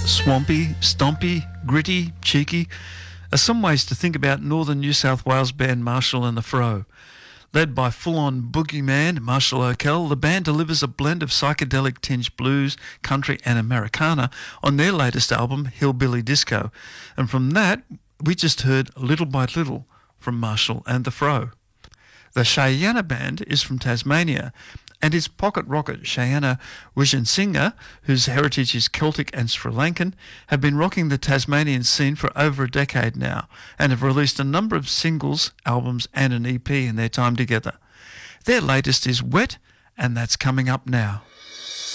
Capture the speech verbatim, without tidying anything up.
Swampy, stompy, gritty, cheeky are some ways to think about northern New South Wales band Marshall and the Fro. Led by full-on boogeyman Marshall O'Kell, the band delivers a blend of psychedelic tinged blues, country and Americana on their latest album, Hillbilly Disco. And from that, we just heard Little by Little from Marshall and the Fro. The Cheyenne Band is from Tasmania, and its pocket rocket Cheyenne Wijansinga, whose heritage is Celtic and Sri Lankan, have been rocking the Tasmanian scene for over a decade now and have released a number of singles, albums and an E P in their time together. Their latest is Wet, and that's coming up now.